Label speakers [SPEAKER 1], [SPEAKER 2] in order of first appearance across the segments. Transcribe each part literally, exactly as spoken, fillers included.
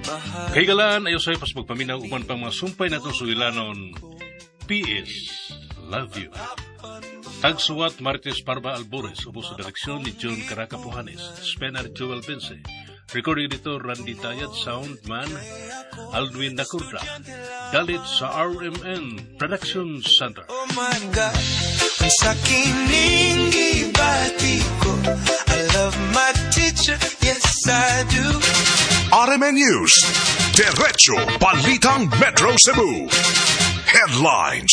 [SPEAKER 1] Kaigalaan ayo sa'yo pas magpaminaw uman pang mga sumpay na itong sulilanon. P S. Love you. Tagsuwat Martes Parba Albores, upo sa direksyon ni John Caraca Pujanes, Spenar Joel Bense, recording editor Randy Tayad, soundman Aldwin Nacurda, dalit sa R M N Production Center.
[SPEAKER 2] Oh my God, ang sakining ibati ko, I love my teacher, yes I do.
[SPEAKER 3] R M N News, Derecho Balitang Metro Cebu. Headlines.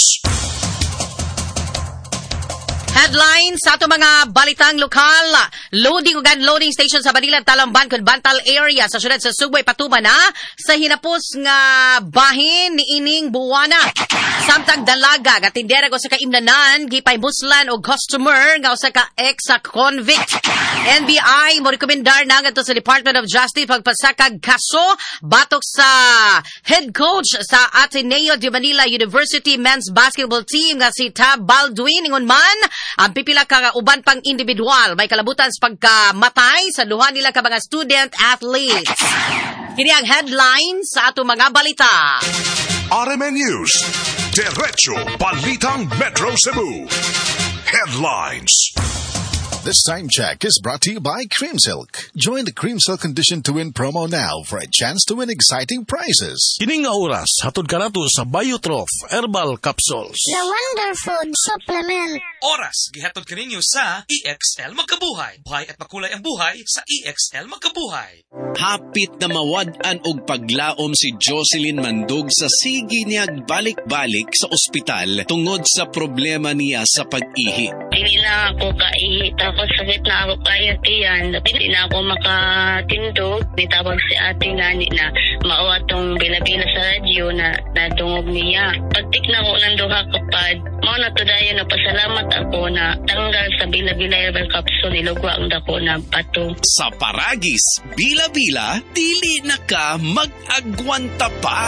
[SPEAKER 4] Headlines sa ato mga balitang lokal. Loading ug unloading station sa Banilan, Talamban, kun Bantal area sa syudad sa Sugboy patuman na sa hinapos nga bahin ni ining buwana. Samtang dalaga nga tindera ko sa kaimnanan gipay buslan og customer nga usa ka ex-convict. N B I mo rekomendar na ngadto sa Department of Justice pagpasakag kaso batok sa head coach sa Ateneo de Manila University men's basketball team nga si Tab Baldwin ingon man ang pipila ka uban pang individual may kalabutan sa pagkamatay sa duha nila ka mga student athletes. Kini ang headlines sa ato mga balita.
[SPEAKER 3] R M N News, Derecho Balitang Metro Cebu. Headlines.
[SPEAKER 5] This time check is brought to you by Cream Silk. Join the Cream Silk Condition to Win promo now for a chance to win exciting prizes.
[SPEAKER 6] Kining nga oras, hatod ka na to sa Biotrof Herbal Capsules.
[SPEAKER 7] The Wonder Food Supplement.
[SPEAKER 8] Oras, gihatod ka ninyo sa E X L Magkabuhay. Buhay at makulay ang buhay sa E X L Magkabuhay.
[SPEAKER 9] Hapit na mawad-an og paglaom si Jocelyn Mandog sa sige niyag balik-balik sa ospital tungod sa problema niya sa pag-ihi.
[SPEAKER 10] Hindi na ako kaihi, tapos sakit na ako kayo tiyan. Hindi na ako makatindog. Nitawag si ate nga na mao atong bila-bila sa radyo na natungog niya. Pagtik na ko ng duha kapad, mao na to dayon na pasalamat ako na tanggal sa bila-bila herbal capsule, nilugwa ang dako na pato.
[SPEAKER 9] Sa Paragis, bila-bila, dili na ka mag-agwanta pa.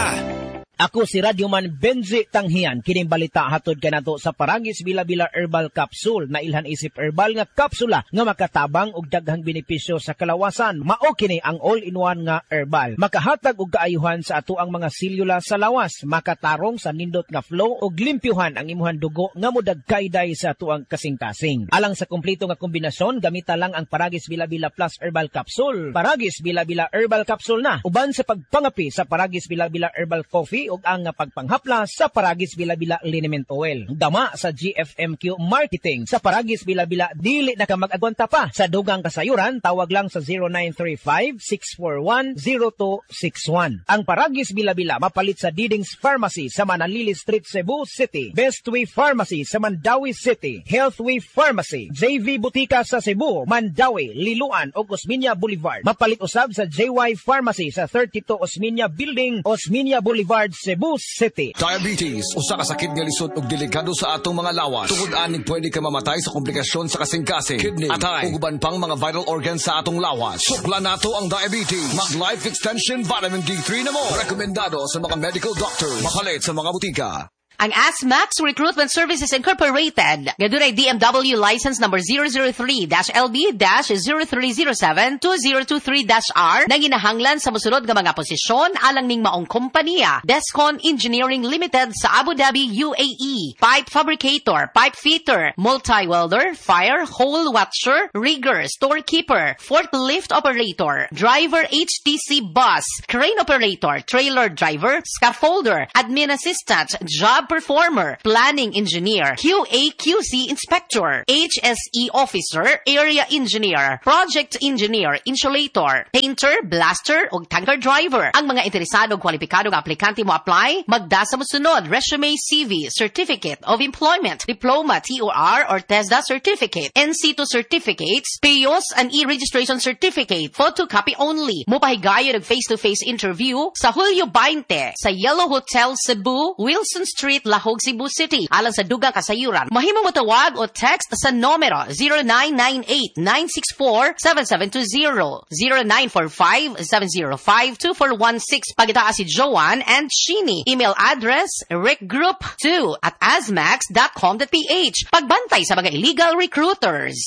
[SPEAKER 11] Ako si Radyoman Benji Tanghian, kining balita hatod kanato sa Paragis Bila-Bila Herbal Capsule na ilhan isip herbal nga kapsula nga makatabang og daghang benepisyo sa kalawasan. Mao kini ang all-in-one nga herbal. Makahatag og kaayuhan sa ato ang mga selula sa lawas, makatarong sa nindot nga flow og limpyuhan ang imuhang dugo nga modagkayday sa ato ang kasing-kasing. Alang sa kumpleto nga kombinasyon, gamita lang ang Paragis Bila-Bila Plus Herbal Capsule. Paragis Bila-Bila Herbal Capsule na uban sa pagpangapi sa Paragis Bila-Bila Herbal Coffee ug ang pagpanghapla sa Paragis Bila-Bila Liniment Oil. Dama sa G F M Q Marketing. Sa Paragis Bila-Bila, dili na ka mag-agwanta pa. Sa dugang kasayuran, tawag lang sa zero nine three five, six four one, zero two six one. Ang Paragis Bila-Bila mapalit sa Diding's Pharmacy sa Manalili Street, Cebu City. Bestway Pharmacy sa Mandawi City. Healthway Pharmacy, J V Butika sa Cebu, Mandawi, Liloan o Osmeña Boulevard. Mapalit usab sa J Y Pharmacy sa thirty-two Osmeña Building, Osmeña Boulevard, Cebu City.
[SPEAKER 12] Diabetes, usa ka sakit nga lisod ug delikado sa atong mga lawas. Tungod aning pwede ka mamatay sa komplikasyon sa kasing-kasing, kidney, atay, ug uban pang mga vital organs sa atong lawas. Sukla nato ang diabetes. Mag Life Extension Vitamin D three na mo. Rekomendado sa mga medical doctors. Mapalit sa mga butika.
[SPEAKER 4] Ang ASMAX Recruitment Services Incorporated, gadunay D M W license number zero zero three L B zero three zero seven two zero two three R na ginahanglan sa mosunod nga mga posisyon alang ning maong kompanya. Descon Engineering Limited sa Abu Dhabi, U A E. Pipe fabricator, pipe fitter, multi-welder, fire, hole watcher, rigger, storekeeper, forklift operator, driver H T C bus, crane operator, trailer driver, scaffolder, admin assistant, job performer, planning engineer, Q A Q C inspector, H S E officer, area engineer, project engineer, insulator, painter, blaster, ug tanker driver. Ang mga interesado ug kwalipikadong aplikante mo apply, magda sa mosunod: resume, C V, certificate of employment, diploma, T O R or TESDA certificate, N C two certificates, P I O S and e-registration certificate, photocopy only. Mupahigayon og face-to-face interview sa Hulyo twenty sa Yellow Hotel Cebu, Wilson Street, Lahog, Cebu City. Alang sa dugang kasayuran, mahimong matawag o text sa numero zero nine nine eight nine six four seven seven two zero, zero nine four five seven zero five two four one six. Pagitaas si Joanne and Sheeny. Email address rickgroup two at asmax dot com dot p h. Pagbantay sa mga illegal recruiters.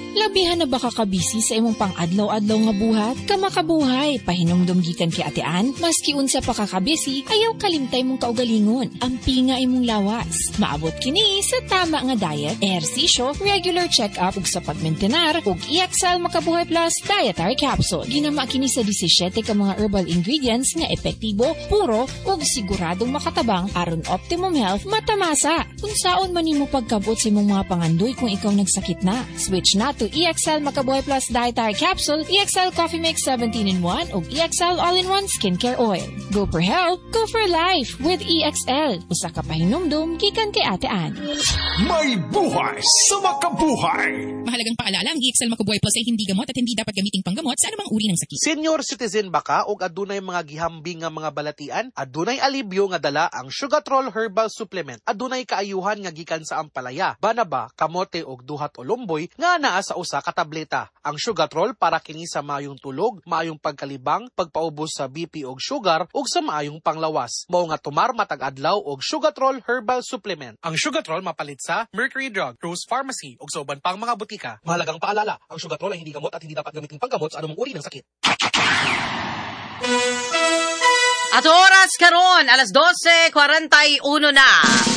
[SPEAKER 13] Labihan na baka kabisi sa imong pang-adlaw-adlaw nga buhat? Kamakabuhay, pahinumdum gikan kay Ate Ann, maski unsa pa kakabisi, ayaw kalimtay mong kaugalingon. Ampi nga imong lawas. Maabot kini sa tama nga diet, ehersisyo, regular check-up ug sa pagmentenar ug E X L Makabuhay Plus Dietary Capsule. Ginama kini sa seventeen ka mga herbal ingredients nga epektibo, puro ug siguradong makatabang aron optimum health matamasa. Unsaon man nimo pagkabot sa imong mga pangandoy kung ikaw nagsakit na? Switch na to E X L Makabuhay Plus Dietary Capsule, E X L Coffee Mix seventeen in one ug E X L All-in-One Skincare Oil. Go for health, go for life with E X L. Usa ka pahinumdum gikan kay Ate Ann.
[SPEAKER 12] May buhay sa makabuhay.
[SPEAKER 14] Mahalagang paalala, ang E X L Makabuhay Plus ay hindi gamot at hindi dapat gamiting panggamot sa anumang uri ng sakit.
[SPEAKER 15] Senior citizen ba ka o adunay mga gihambing nga mga balatian? Adunay alibyo nga dala ang Sugatrol Herbal Supplement. Adunay kaayuhan nga gikan sa ampalaya, banaba, kamote og duhat o lumboy nga naa sa usa ka tableta. Ang Sugatrol para kini sa maayong tulog, maayong pagkalibang, pagpaubos sa B P og sugar ug sa maayong panglawas. Mao nga tumar matag adlaw og Sugatrol Herbal Supplement. Ang Sugatrol mapalit sa Mercury Drug, Rose Pharmacy ug sa uban pang mga butika. Mahalagang paalala, ang Sugatrol ay hindi gamot at hindi dapat gamitin panggamot sa anumang uri ng sakit.
[SPEAKER 4] At oras karon alas twelve forty-one na.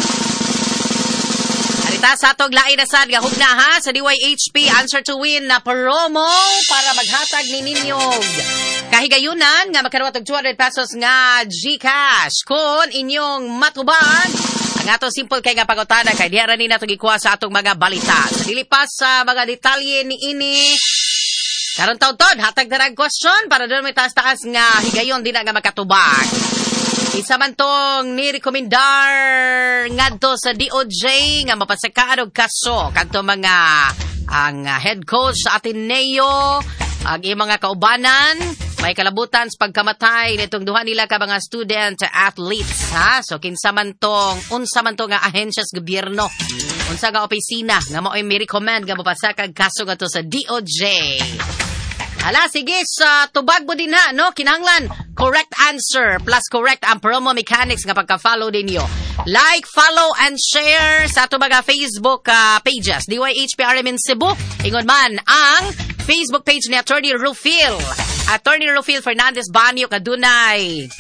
[SPEAKER 4] Arita sa atog lain na sad nga hugna ha sa D Y H P Answer to Win na promo para maghatag ni ninyong kahigayunan nga makaroon og two hundred pesos nga GCash kung inyong matubag ang ato simple kay nga pangutana kay diha ra ni nato gikuha sa atong mga balita. Sa dili pa sa mga detalye ni ini karon taud-taud hatag darag question para doon may taas-taas nga higayon din nga makatubag. Isa man tong ni-recomendar ngadto sa D O J nga mapasakaan og kaso kadto mga ang head coach sa Ateneo ang mga kaubanan may kalabutan sa pagkamatay nitong duha nila ka mga student athletes ha. So kinsa man tong unsa man tong nga ahensya sa gobyerno unsa nga opisina nga mao'y mi-recommend nga mapasakag kaso ngadto sa D O J. Hala, sige, sa tubag mo din ha, no? Kinahanglan, correct answer plus correct ang promo mechanics nga pagka-follow din nyo. Like, follow, and share sa ito mga Facebook uh, pages. D Y H P R M in Cebu. Ingon man ang Facebook page ni Attorney Rufil. Attorney Rufil Fernandez Banyo kadunay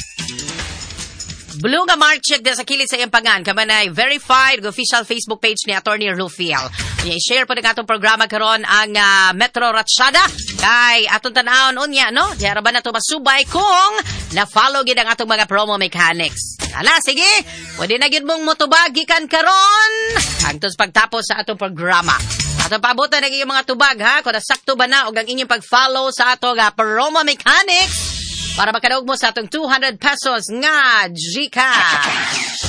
[SPEAKER 4] Blue nga mark check sa kilid sa iyang pangan. Kamanay verified official Facebook page ni Attorney Rufil. I-share po ng atong programa karon ang uh, Metro Ratsyada. Kay atong tanawon unya, no? Di ara ba na ito masubay kung na-follow gid ang atong mga promo mechanics. Ala, sige. Pwede na gid mong motubag gikan karon. Hangtod pagtapos sa atong programa. Atong paabutan ng iyong mga tubag, ha? Kung nasakto ba na o ang inyong pag-follow sa atong uh, promo mechanics para makadaog mo sa atong two hundred pesos nga GCash.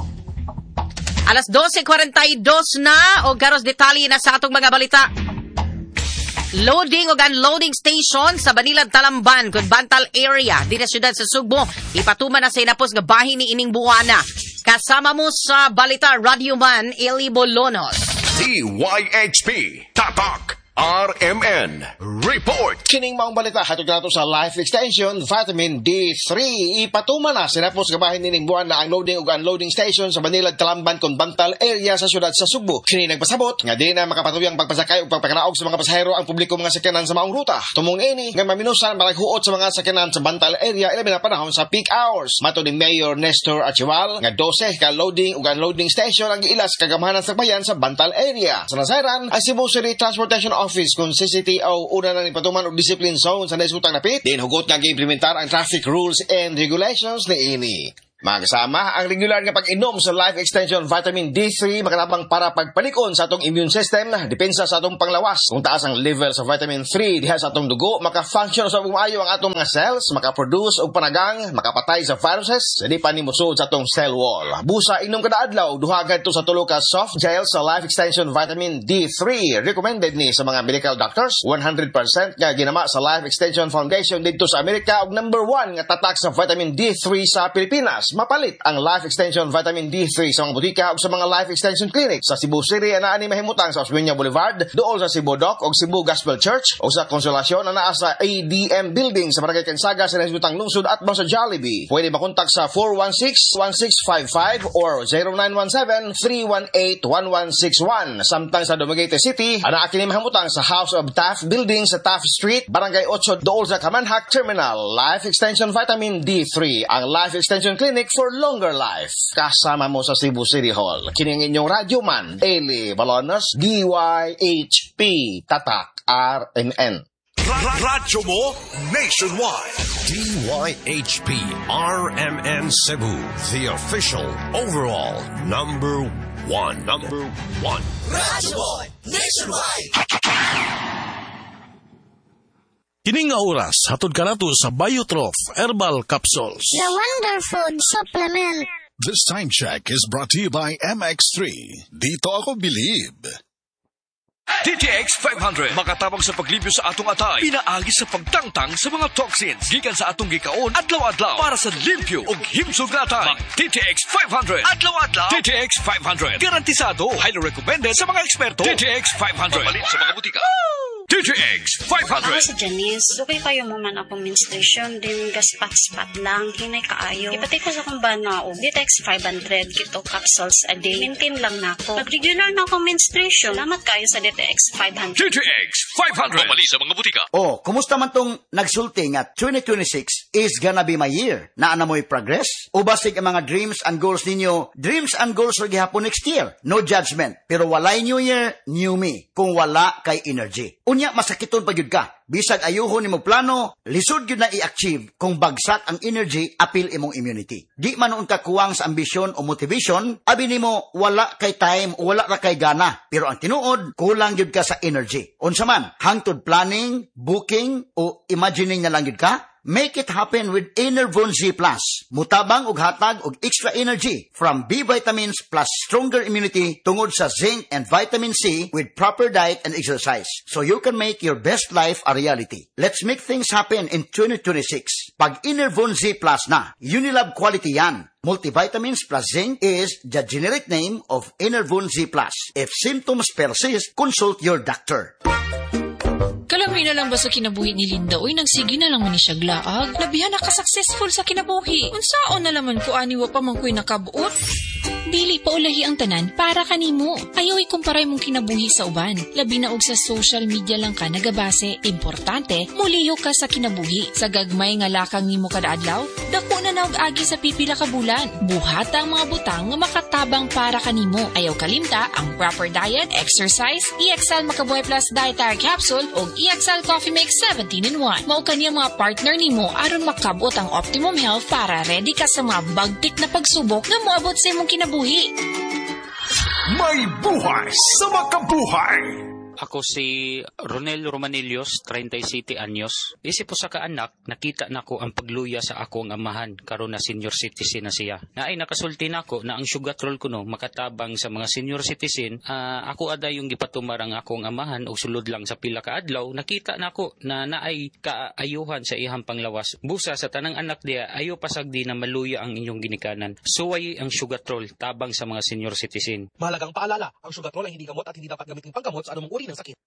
[SPEAKER 4] Alas twelve forty-two na o garos detalye na sa atong mga balita. Loading o unloading station sa Banilan, Talamban, Bantal area, di na syudad sa Sugbo. Ipatuman na sa inapos nga bahin ni Ining Buwana. Kasama mo sa balita, Radio Man, Eli Bolonos.
[SPEAKER 3] D Y H P, Tatak, R M N, Report.
[SPEAKER 16] Kining maong balita, hatod nato sa Life Extension, Vitamin D three. Ipatuman na sinapos gabahin nining buwan na ang loading ug unloading station sa Manila, Talamban, Bantal area sa syudad sa Sugbo. Kini nagpasabot nga di na makapatuyang pagpasakay ug pagpakanaog sa mga pasahero ang publiko mga sakyanan sa maong ruta. Tumong ini nga maminusan malaghuot sa mga sakyanan sa Bantal area ilabi na panahon sa peak hours. Mato ni Mayor Nestor Achiwal nga twelve ka loading ug unloading station ang giilas kagamahanan sa bayan sa Bantal area. Sa nasayran, ang Cebu City Transportation Office kung C C T O una na ni patuman og discipline zone sa naisutang napit din hugot nga giimplementar ang traffic rules and regulations ni ini. Mga kasama, ang regular nga pag-inom sa Life Extension Vitamin D three makanabang para pagpalikon sa atong immune system, depensa sa atong panglawas. Kung taas ang level sa Vitamin three diha sa atong dugo, maka-function sa bumayo ang atong mga cells, maka-produce og panagang, makapatay sa viruses, di pa ni musud sa atong cell wall. Busa inom kada adlaw, duha gadto sa tulo ka soft gel sa Life Extension Vitamin D three. Recommended ni sa mga medical doctors, one hundred percent nga ginama sa Life Extension Foundation dito sa Amerika og number one nga tatak sa Vitamin D three sa Pilipinas. mapalit ang Life Extension Vitamin D three sa mga butika o sa mga Life Extension Clinic sa Cebu City na ani mahimutang sa Osmeña Boulevard, dool sa Cebu Dock o Cebu Gospel Church o sa Konsolasyon na naa sa A D M Building sa Barangay Kansaga sa Nasbutang Lungsod at sa Jollibee. Pwede makontak sa four one six, one six five five or zero nine one seven, three one eight, one one six one. Samtang sa Dumaguete City, ana kini mahimutang sa House of Taft Building sa Taft Street, Barangay eight, dool sa Kamanhak Terminal. Life Extension Vitamin D three, ang Life Extension Clinic for longer life. Kasama mo sa Cebu City Hall. Kining inyong radyo man, Eli Balones, D Y H P, Tatak, R M N.
[SPEAKER 3] Radyo mo nationwide. D Y H P R M N Cebu, the official overall number one. Number one.
[SPEAKER 2] Radyo mo nationwide.
[SPEAKER 6] Kining nga oras, hatod ka nato sa Biotrof Herbal Capsules.
[SPEAKER 7] The Wonder Food Supplement.
[SPEAKER 5] This time check is brought to you by M X three. Dito ako believe.
[SPEAKER 12] T T X five hundred makatabang sa paglibyo sa atong atay, pinaagi sa pagtangtang sa mga toxins gikan sa atong gikaon adlaw-adlaw para sa limpyo ug himsog nga atay. T T X five hundred adlaw-adlaw. T T X five hundred garantisado, highly recommended sa mga eksperto. T T X five hundred malit sa mga butika. T T X five hundred.
[SPEAKER 17] Ako si Janice. Dugay kayo mo man akong menstruation din gaspat-spat lang. Hinay kaayo. Ipatay ko sa kong bana o T T X five hundred kito capsules a day. Maintain lang na ako. Pag-regular na akong menstruation, salamat kayo sa T T X five hundred.
[SPEAKER 12] T T X five hundred. Pamali sa mga butika.
[SPEAKER 18] Oh, kumusta man tong nagsulti nga twenty twenty-six is gonna be my year? Naana mo'y progress? O basig ang mga dreams and goals ninyo? Dreams and goals ra gihapon next year. No judgment. Pero walay new year, new me. Kung wala kay energy. Unya, masakiton pa yun ka. Bisag ayuhon ni mo plano, lisod yun na i-achieve kung bagsak ang energy, apil imong immunity. Di man noon ka kuwang sa ambisyon o motivation, abi ni mo wala kay time o wala ra kay gana. Pero ang tinuod, kulang yun ka sa energy. Unsa man, hangtod planning, booking, o imagining na lang yun ka, make it happen with Enervon Z Plus. Mutabang og hatag og extra energy from B vitamins plus stronger immunity tungod sa zinc and vitamin C with proper diet and exercise. So you can make your best life a reality. Let's make things happen in twenty twenty-six. Pag Enervon Z Plus na, Unilab quality yan. Multivitamins plus zinc is the generic name of Enervon Z Plus. If symptoms persist, consult your doctor.
[SPEAKER 13] Kalamay na lang ba sa kinabuhi ni Linda? Uy, nagsige na lang man ni siya glaag. Nabihan na ka-successful sa kinabuhi. Unsaon na laman ko aniwa pa man ko'y nakabuot? Dili pa ulahi ang tanan para kanimo. Ayaw ikumparay mong kinabuhi sa uban. Labi na og sa social media lang ka nagabase. Importante, muliyo ka sa kinabuhi. Sa gagmay nga lakang nimo kada adlaw, dako na naog agi sa pipila ka bulan. Buhata ang mga butang nga makatabang para kanimo. Ayaw kalimta ang proper diet, exercise, E X L Makabuhay Plus Dietary Capsule o E X L Coffee Mix seventeen in one. Mao kaniya mga partner nimo aron makabot ang optimum health para ready ka sa mga bagtik na pagsubok nga moabot sa imong kinabuhi.
[SPEAKER 3] May buhay sa makabuhay.
[SPEAKER 19] Ako si Ronel Romanillos, thirty-seven anyos. Isip po sa kaanak, nakita na ko ang pagluya sa akong amahan, karon na senior citizen na siya. Na ay nakasulti na ko na ang sugatrol ko no, makatabang sa mga senior citizen. Uh, ako ada yung gipatumar ang akong amahan o sulod lang sa pila ka adlaw, nakita na ko na naay kaayuhan sa ihang panglawas. Busa sa tanang anak dia, ayo pasagdi na maluya ang inyong ginikanan. Suway ang sugatrol, tabang sa mga senior citizen.
[SPEAKER 15] Mahalagang paalala, ang sugatrol ay hindi gamot at hindi dapat gamitin panggamot sa anumang uri ng sakit.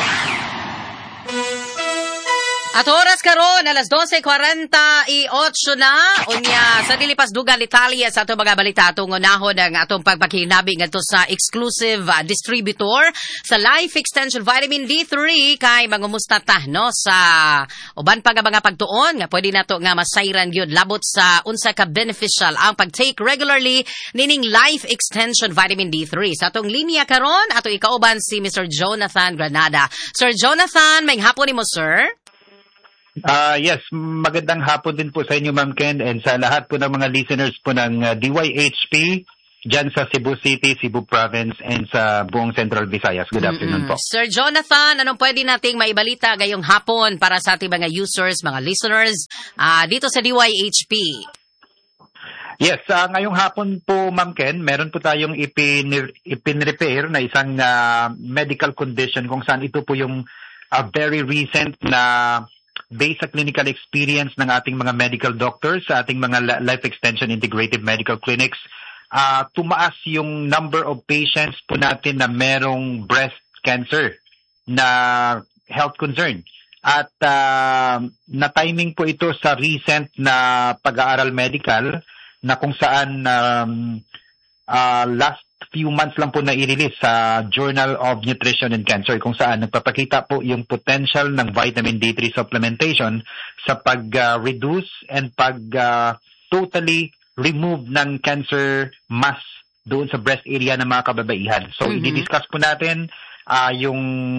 [SPEAKER 4] At oras karon alas twelve forty-eight na unya sa dilipas dugang Italia sa ato mga balita atong unahon ang atong pagpakinabi ngadto sa exclusive uh, distributor sa Life Extension Vitamin D three kay mangumusta ta no sa uban pa nga mga pagtuon nga pwede nato nga masayran gyud labot sa unsa ka beneficial ang pag-take regularly nining Life Extension Vitamin D three. Sa atong linya karon ato ikauban si Mister Jonathan Granada. Sir Jonathan, may hapon nimo sir.
[SPEAKER 20] Uh, yes, magandang hapon din po sa inyo, Ma'am Ken, and sa lahat po ng mga listeners po ng uh, D Y H P dyan sa Cebu City, Cebu Province, and sa buong Central Visayas. Good afternoon
[SPEAKER 4] Mm-mm.
[SPEAKER 20] po.
[SPEAKER 4] Sir Jonathan, anong pwede nating maibalita ngayong hapon para sa ating mga users, mga listeners uh, dito sa D Y H P?
[SPEAKER 20] Yes, uh, ngayong hapon po, Ma'am Ken, meron po tayong ipin- ipin-repair na isang uh, medical condition kung saan ito po yung uh, very recent na based sa clinical experience ng ating mga medical doctors, sa ating mga life extension integrative medical clinics, uh, tumaas yung number of patients po natin na merong breast cancer na health concern. At uh, na-timing po ito sa recent na pag-aaral medical na kung saan um, uh, last few months lang po na i-release sa Journal of Nutrition and Cancer kung saan nagpapakita po yung potential ng vitamin D three supplementation sa pag-reduce uh, and pag-totally uh, remove ng cancer mass doon sa breast area ng mga kababaihan. So, mm-hmm. i-discuss po natin Uh, yung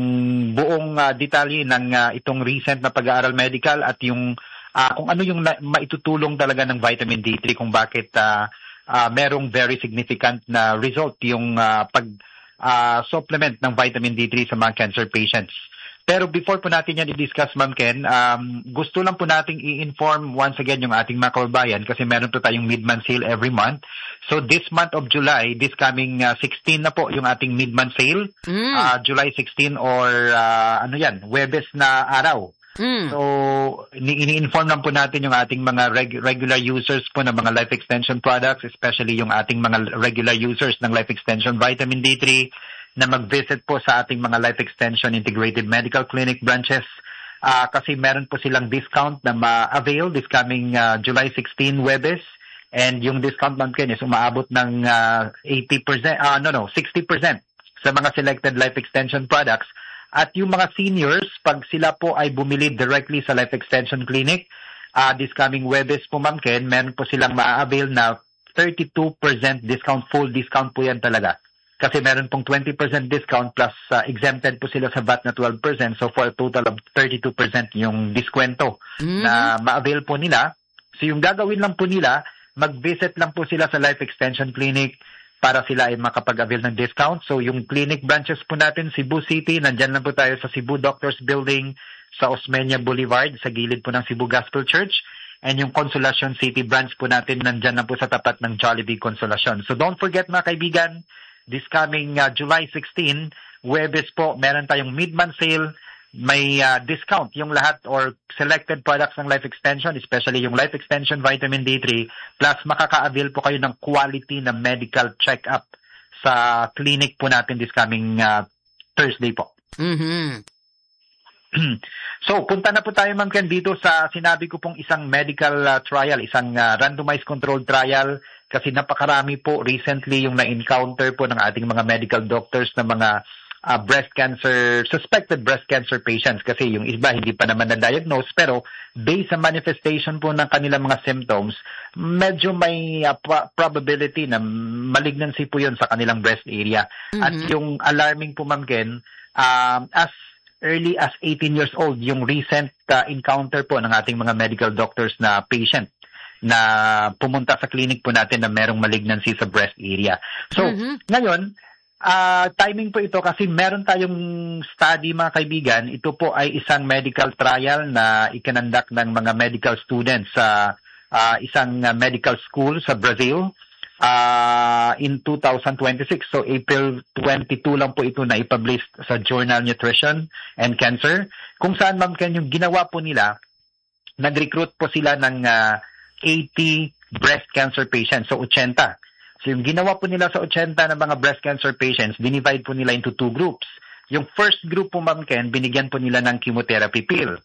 [SPEAKER 20] buong uh, detalye ng uh, itong recent na pag-aaral medical at yung uh, kung ano yung na- maitutulong talaga ng vitamin D three kung bakit uh, uh, merong very significant na result yung uh, pag uh, supplement ng vitamin D three sa mga cancer patients. Pero before po natin yan i-discuss, Ma'am Ken, um, gusto lang po nating i-inform once again yung ating mga kababayan kasi meron po tayong mid-month sale every month. So this month of July, this coming uh, sixteen na po yung ating mid-month sale. Mm. Uh, July sixteen or uh, ano yan, Huwebes na araw. Mm. So ini-inform lang po natin yung ating mga reg- regular users po ng mga life extension products, especially yung ating mga regular users ng life extension vitamin D three, na mag-visit po sa ating mga life extension integrated medical clinic branches uh, kasi meron po silang discount na ma-avail this coming uh, July sixteen Huwebes, and yung discount, Ma'am Ken, is umaabot ng uh, eighty percent, uh, no, no, sixty percent sa mga selected life extension products. At yung mga seniors, pag sila po ay bumili directly sa life extension clinic, uh, this coming Huwebes po, Ma'am Ken, meron po silang ma-avail na thirty-two percent discount, full discount po yan talaga. Kasi meron pong twenty percent discount plus uh, exempted po sila sa V A T na twelve percent. So for a total of thirty-two percent yung diskwento mm-hmm. na ma-avail po nila. So yung gagawin lang po nila, mag-visit lang po sila sa Life Extension Clinic para sila ay makapag-avail ng discount. So yung clinic branches po natin, Cebu City, nandyan lang po tayo sa Cebu Doctors Building sa Osmeña Boulevard, sa gilid po ng Cebu Gospel Church. And yung Consolacion City branch po natin, nandyan lang po sa tapat ng Jollibee Consolacion. So don't forget, mga kaibigan, this coming uh, July sixteen, Huwebes po, meron tayong mid-month sale. May uh, discount yung lahat or selected products ng Life Extension, especially yung Life Extension Vitamin D three. Plus, makaka-avail po kayo ng quality na medical check-up sa clinic po natin this coming uh, Thursday po.
[SPEAKER 4] Mm-hmm.
[SPEAKER 20] So, punta na po tayo, Ma'am Ken, dito sa sinabi ko pong isang medical uh, trial, isang uh, randomized controlled trial. Kasi napakarami po recently yung na-encounter po ng ating mga medical doctors na mga uh, breast cancer, suspected breast cancer patients. Kasi yung iba hindi pa naman na-diagnose, pero based sa manifestation po ng kanilang mga symptoms, medyo may uh, pro- probability na malignancy po yun sa kanilang breast area. Mm-hmm. At yung alarming po, Ma'am Ken, um, as early as eighteen years old, yung recent uh, encounter po ng ating mga medical doctors na patient na pumunta sa clinic po natin na merong malignancy sa breast area. So, mm-hmm. ngayon, uh, timing po ito kasi meron tayong study, mga kaibigan. Ito po ay isang medical trial na ikinandak ng mga medical students sa uh, isang uh, medical school sa Brazil uh, in two thousand twenty-six. So, April twenty-two lang po ito na ipublish sa Journal Nutrition and Cancer. Kung saan, Ma'am Ken, yung ginawa po nila, nag-recruit po sila ng uh, eighty breast cancer patients, so eighty. So yung ginawa po nila sa eighty na mga breast cancer patients, dinivide po nila into two groups. Yung first group po, Ma'am Ken, binigyan po nila ng chemotherapy pill.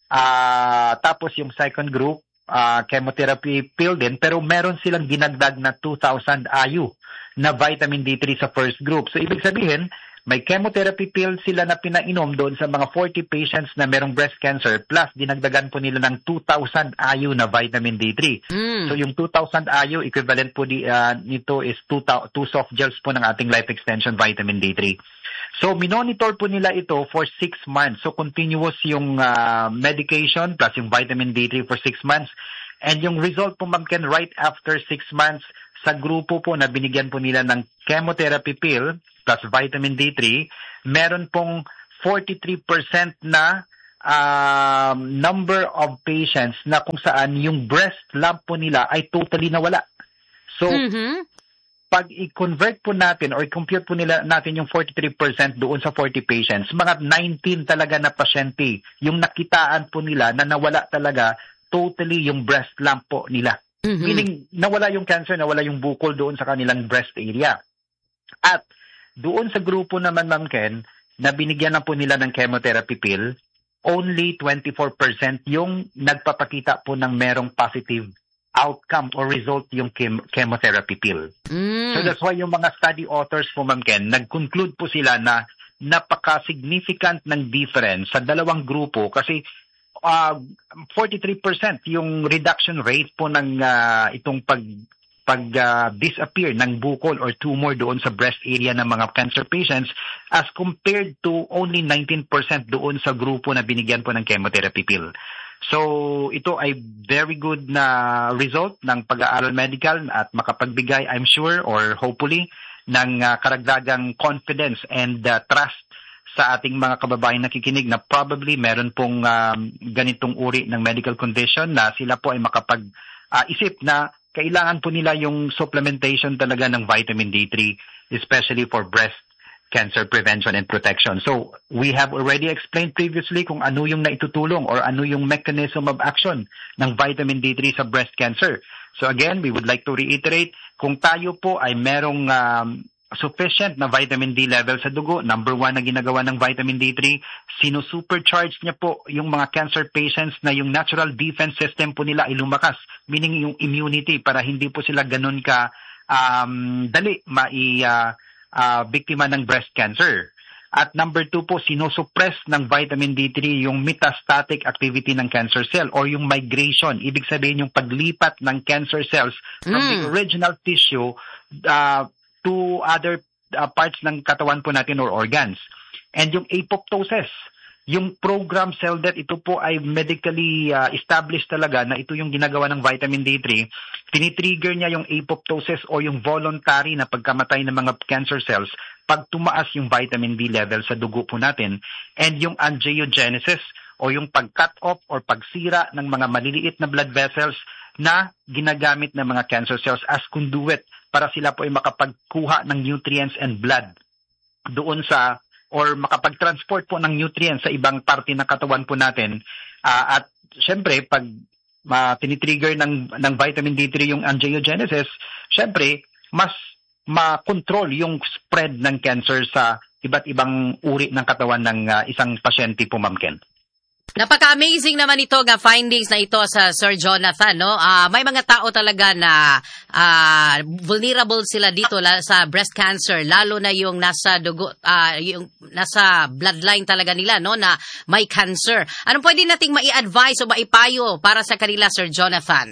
[SPEAKER 20] Uh, tapos yung second group, uh, chemotherapy pill din, pero meron silang ginagdag na two thousand I U na vitamin D three sa first group. So ibig sabihin, may chemotherapy pill sila na pinainom doon sa mga forty patients na merong breast cancer, plus dinagdagan po nila ng two thousand I U na vitamin D three. Mm. So yung two thousand I U, equivalent po di, uh, nito is two, two soft gels po ng ating Life Extension Vitamin D three. So minonitor po nila ito for six months. So continuous yung uh, medication plus yung vitamin D three for six months. And yung result po, Ma'am Ken, right after six months, sa grupo po na binigyan po nila ng chemotherapy pill plus vitamin D three, meron pong forty-three percent na um, number of patients na kung saan yung breast lump po nila ay totally nawala. So, mm-hmm. pag i-convert po natin or i-compute po nila natin yung forty-three percent doon sa forty patients, mga nineteen talaga na pasyente yung nakitaan po nila na nawala talaga totally yung breast lump po nila. Mm-hmm. Meaning, nawala yung cancer, nawala yung bukol doon sa kanilang breast area. At doon sa grupo naman, Ma'am Ken, na binigyan na po nila ng chemotherapy pill, only twenty-four percent yung nagpapakita po ng merong positive outcome or result yung chem- chemotherapy pill. Mm. So that's why yung mga study authors po, Ma'am Ken, nag-conclude po sila na napaka-significant ng difference sa dalawang grupo kasi uh, forty-three percent yung reduction rate po ng uh, itong pag pag uh, disappear ng bukol or tumor doon sa breast area ng mga cancer patients as compared to only nineteen percent doon sa grupo na binigyan po ng chemotherapy pill. So ito ay very good na result ng pag-aaral medical at makapagbigay, I'm sure or hopefully, ng uh, karagdagang confidence and uh, trust sa ating mga kababayan nakikinig na probably meron pong um, ganitong uri ng medical condition na sila po ay makapag-isip uh, na kailangan po nila yung supplementation talaga ng vitamin D three, especially for breast cancer prevention and protection. So, we have already explained previously kung ano yung naitutulong or ano yung mechanism of action ng vitamin D three sa breast cancer. So again, we would like to reiterate, kung tayo po ay merong um, sufficient na vitamin D level sa dugo, number one na ginagawa ng vitamin D three, sinusupercharge niya po yung mga cancer patients na yung natural defense system po nila ay lumakas, meaning yung immunity para hindi po sila ganun ka um, dali mai uh, uh, biktima ng breast cancer. At number two po, sinusuppress ng vitamin D three yung metastatic activity ng cancer cell or yung migration. Ibig sabihin yung paglipat ng cancer cells from mm. the original tissue uh, to other uh, parts ng katawan po natin or organs. And yung apoptosis, yung program cell death, ito po ay medically uh, established talaga na ito yung ginagawa ng vitamin D three. Tinitrigger niya yung apoptosis o yung voluntary na pagkamatay ng mga cancer cells pag tumaas yung vitamin D level sa dugo po natin. And yung angiogenesis o yung pag-cut off or pagsira ng mga maliliit na blood vessels na ginagamit ng mga cancer cells as conduit para sila po ay makapagkuha ng nutrients and blood doon sa or makapag-transport po ng nutrients sa ibang parte ng katawan po natin. Uh, at syempre, pag uh, tinitrigger ng, ng vitamin D three yung angiogenesis, syempre, mas ma-control yung spread ng cancer sa iba't ibang uri ng katawan ng uh, isang pasyente po, Ma'am Ken.
[SPEAKER 4] Napaka-amazing naman ito nga findings na ito sa Sir Jonathan, no? Uh, may mga tao talaga na uh, vulnerable sila dito la, sa breast cancer, lalo na yung nasa dugo, uh, yung nasa bloodline talaga nila, no, na may cancer. Anong pwede nating mai-advise o maipayo para sa kanila, Sir Jonathan?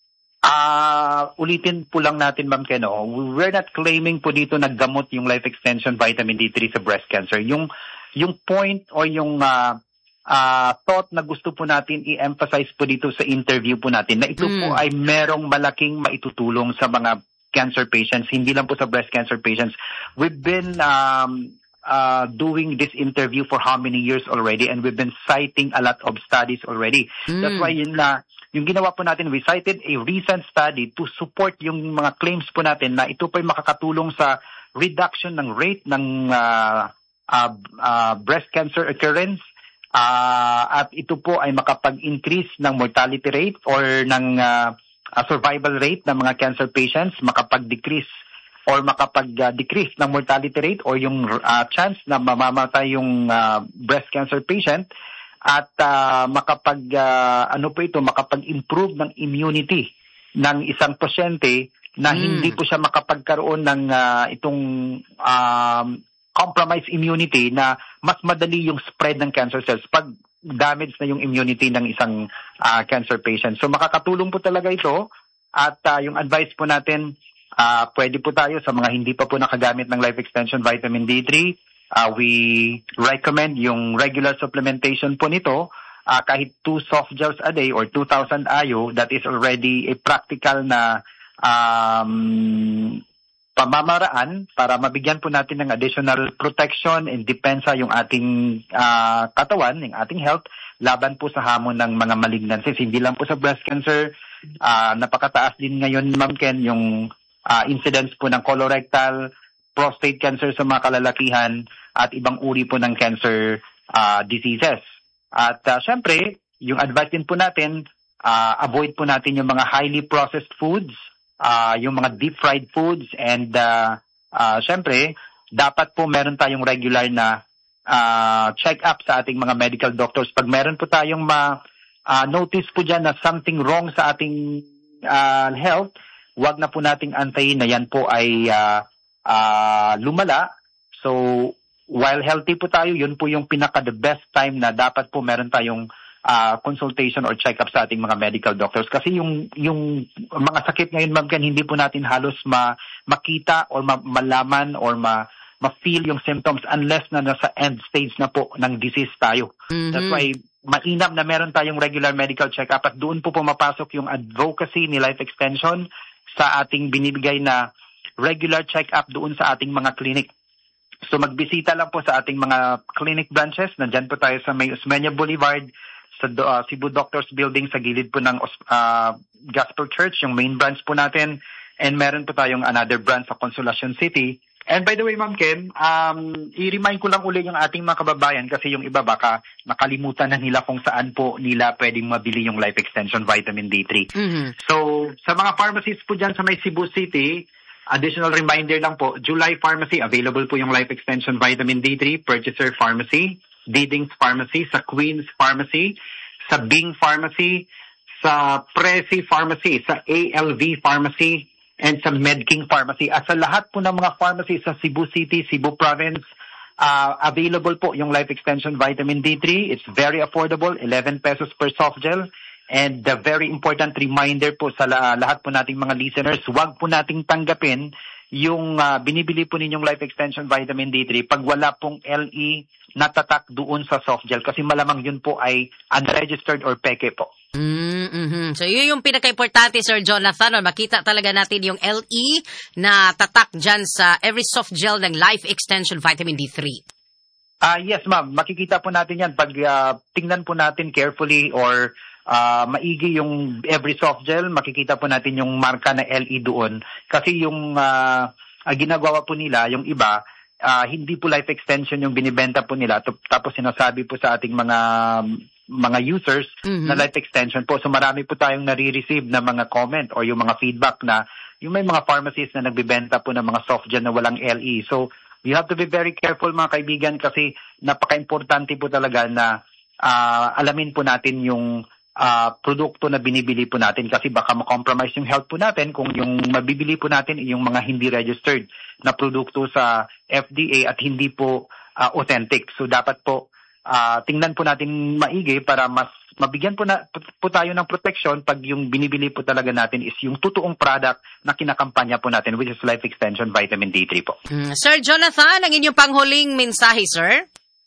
[SPEAKER 20] Ah, uh, ulitin po lang natin, Ma'am Ken, no? We're not claiming po dito na gamot yung life extension vitamin D three sa breast cancer. Yung yung point o yung uh, Uh, thought na gusto po natin i-emphasize po dito sa interview po natin na ito mm. po ay merong malaking maitutulong sa mga cancer patients, hindi lang po sa breast cancer patients. We've been um, uh, doing this interview for how many years already and we've been citing a lot of studies already. Mm. That's why yun na, yung ginawa po natin, we cited a recent study to support yung mga claims po natin na ito po ay makakatulong sa reduction ng rate ng uh, uh, uh, breast cancer occurrence. Uh, at ito po ay makapag-increase ng mortality rate or ng uh, uh, survival rate ng mga cancer patients, makapag-decrease or makapag-decrease ng mortality rate or yung uh, chance na mamamatay yung uh, breast cancer patient at uh, makapag uh, ano po ito, makapag-improve ng immunity ng isang pasyente na mm. hindi po siya makapagkaroon ng uh, itong um, compromised immunity na mas madali yung spread ng cancer cells pag damage na yung immunity ng isang uh, cancer patient. So makakatulong po talaga ito at uh, yung advice po natin, uh, pwede po tayo sa mga hindi pa po nakagamit ng life extension vitamin D three. Uh, we recommend yung regular supplementation po nito uh, kahit two soft gels a day or two thousand I U. That is already a practical na um, pamamaraan para mabigyan po natin ng additional protection and depensa yung ating uh, katawan, yung ating health, laban po sa hamon ng mga malignancies. Hindi lang po sa breast cancer, uh, napakataas din ngayon, Ma'am Ken, yung uh, incidence po ng colorectal, prostate cancer sa mga kalalakihan, at ibang uri po ng cancer uh, diseases. At uh, syempre, yung advice din po natin, uh, avoid po natin yung mga highly processed foods, uh, yung mga deep fried foods, and uh, uh, syempre, dapat po meron tayong regular na uh, check-up sa ating mga medical doctors. Pag meron po tayong ma-notice uh, po dyan na something wrong sa ating uh, health, wag na po nating antayin na yan po ay uh, uh, lumala. So, while healthy po tayo, yun po yung pinaka the best time na dapat po meron tayong uh, consultation or check-up sa ating mga medical doctors. Kasi yung yung mga sakit ngayon, Ma'am Ken, hindi po natin halos ma, makita or ma, malaman or ma, ma-feel yung symptoms unless na nasa end stage na po ng disease tayo. Mm-hmm. That's why mainam na meron tayong regular medical check-up at doon po pumapasok yung advocacy ni Life Extension sa ating binibigay na regular check-up doon sa ating mga clinic. So magbisita lang po sa ating mga clinic branches. Nandyan po tayo sa May Osmeña Boulevard, sa uh, Cebu Doctors Building, sa gilid po ng uh, Gospel Church, yung main branch po natin. And meron po tayong another branch sa Consolacion City. And by the way, Ma'am Ken, um, i-remind ko lang uli yung ating mga kababayan kasi yung iba baka nakalimutan na nila kung saan po nila pwedeng mabili yung Life Extension Vitamin D three. Mm-hmm. So sa mga pharmacies po dyan sa may Cebu City, additional reminder lang po, July Pharmacy, available po yung Life Extension Vitamin D three, Purchaser Pharmacy, Diding's Pharmacy, sa Queen's Pharmacy, sa Bing Pharmacy, sa Prezi Pharmacy, sa A L V Pharmacy, and sa Medking Pharmacy. At sa lahat po ng mga pharmacy sa Cebu City, Cebu Province, uh, available po yung Life Extension Vitamin D three. It's very affordable, eleven pesos per soft gel. And the very important reminder po sa lahat po nating mga listeners, huwag po nating tanggapin yung uh, binibili po ninyong Life Extension Vitamin D three pag wala pong L E natatak doon sa soft gel kasi malamang yun po ay unregistered or peke po.
[SPEAKER 4] Mm-hmm. So yun yung pinaka-importante, Sir Jonathan, makita talaga natin yung L E na tatak dyan sa every soft gel ng Life Extension Vitamin D three.
[SPEAKER 20] Ah uh, yes ma'am, makikita po natin yan pag uh, tingnan po natin carefully or Uh, maigi yung every soft gel, makikita po natin yung marka na L E doon. Kasi yung uh, uh, ginagawa po nila, yung iba, uh, hindi po Life Extension yung binibenta po nila. Tapos sinasabi po sa ating mga mga users mm-hmm. na Life Extension po. So marami po tayong nare-receive na mga comment or yung mga feedback na yung may mga pharmacies na nagbibenta po ng mga soft gel na walang L E. So you have to be very careful mga kaibigan kasi napaka-importante po talaga na uh, alamin po natin yung Uh, produkto na binibili po natin kasi baka ma-compromise yung health po natin kung yung mabibili po natin yung mga hindi registered na produkto sa F D A at hindi po uh, authentic. So dapat po uh, tingnan po natin maigi para mas mabigyan po, na, po tayo ng protection pag yung binibili po talaga natin is yung totoong product na kinakampanya po natin which is Life Extension Vitamin D three po.
[SPEAKER 4] Mm. Sir Jonathan, ang inyong panghuling mensahe, sir?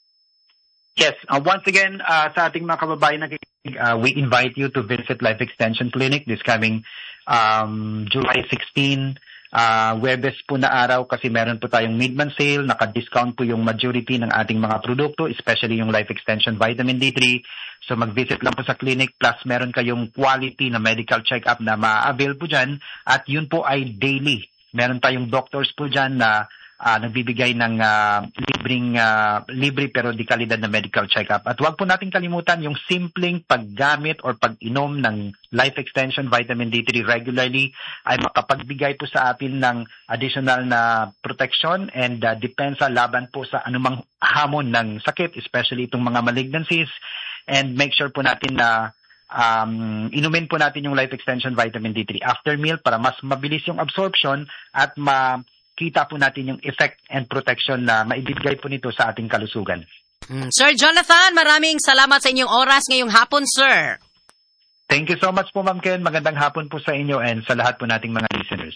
[SPEAKER 20] Yes, uh, once again, uh, sa ating mga kababayan na uh, we invite you to visit Life Extension Clinic this coming um, July sixteenth, uh, Webes po na araw kasi meron po tayong mid-month sale, naka-discount po yung majority ng ating mga produkto, especially yung Life Extension Vitamin D three. So mag-visit lang po sa clinic plus meron kayong quality na medical check-up na ma-avail po dyan at yun po ay daily. Meron tayong doctors po dyan na Uh, nagbibigay ng uh, libreng, uh, libre pero di kalidad na medical check-up. At huwag po natin kalimutan yung simpleng paggamit or pag-inom ng Life Extension Vitamin D three regularly ay makapagbigay po sa atin ng additional na protection and uh, depensa laban po sa anumang hamon ng sakit, especially itong mga malignancies. And make sure po natin na um, inumin po natin yung Life Extension Vitamin D three after meal para mas mabilis yung absorption at ma kita po natin yung effect and protection na maibigay po nito sa ating kalusugan.
[SPEAKER 4] Mm. Sir Jonathan, maraming salamat sa inyong oras ngayong hapon, sir.
[SPEAKER 20] Thank you so much po, Ma'am Ken. Magandang hapon po sa inyo and sa lahat po nating mga listeners.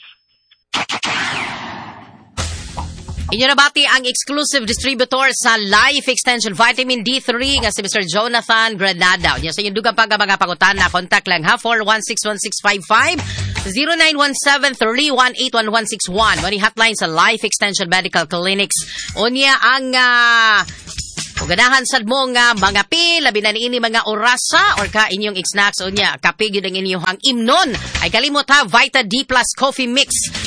[SPEAKER 4] Inyo nabati ang exclusive distributor sa Life Extension Vitamin D three nga si Mister Jonathan Granada. Yan sa inyong dugang pag mga pangutan na contact lang ha, four one six one six five five, zero nine one seven, three one eight one one six one. Money hotline sa Life Extension Medical Clinics. Unya ang uh, uganahan sad mo nga mga pil, labi na niini mga orasa or ka inyong snacks unya kapig yun ang inyong imnon. Ay kalimot ha, Vita D Plus Coffee Mix.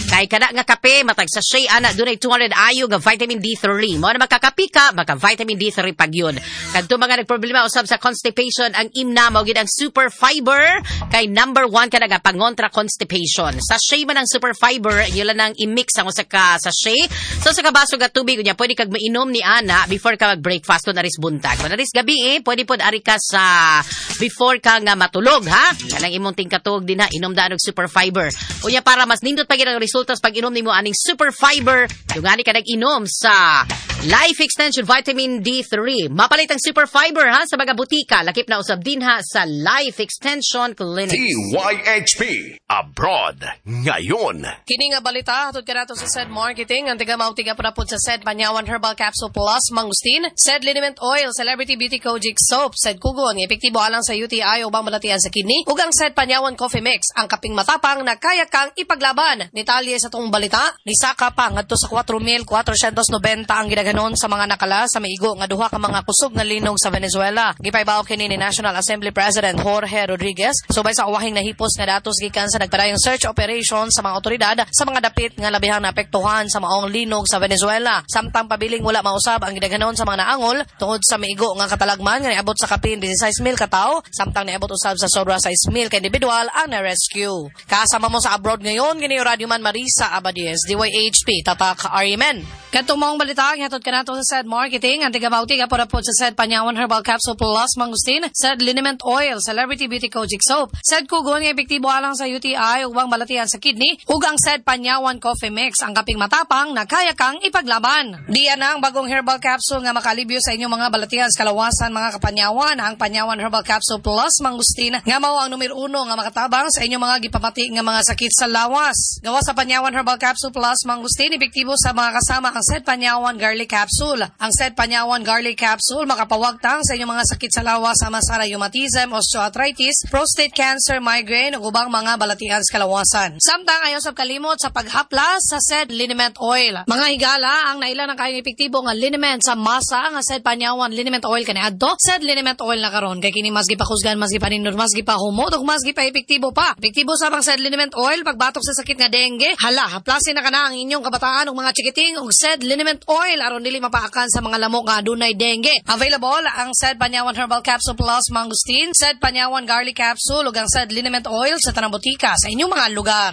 [SPEAKER 4] Kay kada nga kape matag sachet ana dunay two hundred I U nga vitamin D three. Mo na makakapi ka, maka vitamin D three pag yun. Kadto mga nagproblema usab sa constipation, ang imna mao gid ang super fiber kay number one kada nga pangontra constipation. Sachet man ang super fiber, yun lang nang i-mix ang usa ka sachet. So sa kabaso nga tubig unya pwede kag mainom ni ana before ka mag-breakfast kun aris buntag. Kun aris gabi eh, pwede pod ari ka sa before ka nga matulog ha. Kanang imong tingkatog din ha, inom da og super fiber. Unya para mas nindot pa gid ang resultas pag inom nimo aning super fiber, dungani ka nag-inom sa Life Extension Vitamin D three. Mapalit ang super fiber ha sa mga butika. Lakip na usab din ha sa Life Extension Clinic.
[SPEAKER 3] D Y H P Abroad ngayon.
[SPEAKER 21] Kini nga balita hatod kanato sa S E D Marketing. Ang tiga mao tiga prapod sa S E D Panyawan Herbal Capsule Plus Mangustin, S E D Liniment Oil, Celebrity Beauty Kojic Soap, S E D Kugon, epektibo alang sa U T I ubang malatian sa kidney, ug ang S E D Panyawan Coffee Mix, ang kaping matapang na kaya kang ipaglaban. Detalye sa tong balita, ni saka pa ngadto sa four thousand four hundred ninety ang gidaganon sa mga nakala sa maigo nga duha ka mga kusog nga linog sa Venezuela. Gipaybaw kini ni National Assembly President Jorge Rodriguez subay sa uwahing nahipos nga datos gikan sa nagpadayong search operation sa mga otoridad sa mga dapit nga labihang naapektuhan sa maong linog sa Venezuela. Samtang pabiling wala mausab ang gidaganon sa mga naangol tungod sa maigo nga katalagman nga niabot sa kapin sixteen thousand ka tawo, samtang niabot usab sa sobra six thousand ka individual ang na-rescue. Kasama mo sa abroad ngayon gini Radio Man Marisa Abadies, D Y H P Tatak Arimen. Kadtong maong balita hatod kanato sa S E D Marketing, ang tiga-bauti ka porapod sa S E D Panyawan Herbal Capsule Plus Mangustin, S E D Liniment Oil, Celebrity Beauty Kojic Soap, S E D Kugon nga epektibo alang sa U T I ug bang balatian sa kidney, ug ang S E D Panyawan Coffee Mix, ang kaping matapang na kaya kang ipaglaban. Diyan ang bagong herbal capsule nga makalibyo sa inyong mga balatian sa kalawasan mga kapanyawan, ang Panyawan Herbal Capsule Plus Mangustin nga mao ang numero uno nga makatabang sa inyong mga gipamati nga mga sakit sa lawas. Gawa sa Panyawan Herbal Capsule Plus Mangustin, epektibo sa mga kasama ang S E D Panyawan Garlic Capsule. Ang S E D Panyawan Garlic Capsule makapawagtang sa inyong mga sakit sa lawas sama sa rheumatism, osteoarthritis, prostate cancer, migraine ug ubang mga balatian sa kalawasan. Samtang ayaw sa kalimot sa paghaplas sa S E D Liniment Oil. Mga higala ang nailan ang kayong epektibo nga liniment sa masa nga S E D Panyawan Liniment Oil kaniadto. S E D Liniment Oil na karon kay kini mas gipakusgan, mas gipanindot, mas gipahumot ug mas gipa-epektibo pa. Epektibo sa mga S E D Liniment Oil pagbatok sa sakit nga dengue. Hala, haplasin na kana ang inyong kabataan ug mga chikiting ug S E D Liniment Oil aron dili mapaakan sa mga lamok nga adunay dengue. Available ang S E D Panyawan Herbal Capsule Plus Mangustin, S E D Panyawan Garlic Capsule ug ang S E D Liniment Oil sa tanang botika sa inyong mga lugar.